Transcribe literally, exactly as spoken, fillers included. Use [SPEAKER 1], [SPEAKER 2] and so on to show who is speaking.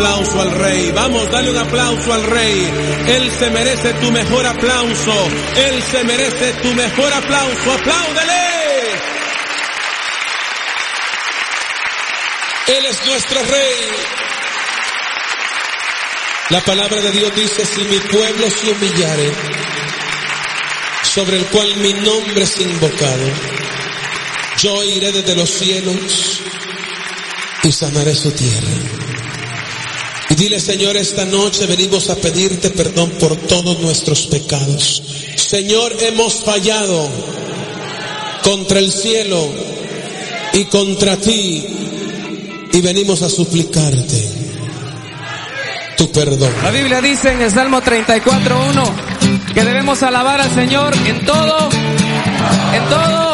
[SPEAKER 1] Aplauso al Rey. Vamos, dale un aplauso al Rey. Él se merece tu mejor aplauso. Él se merece tu mejor aplauso. ¡Apláudele! Él es nuestro Rey. La palabra de Dios dice: si mi pueblo se humillare, sobre el cual mi nombre es invocado, yo iré desde los cielos y sanaré su tierra. Y dile: Señor, esta noche venimos a pedirte perdón por todos nuestros pecados. Señor, hemos fallado contra el cielo y contra ti, y venimos a suplicarte tu perdón.
[SPEAKER 2] La Biblia dice en el Salmo treinta y cuatro uno que debemos alabar al Señor en todo, en todo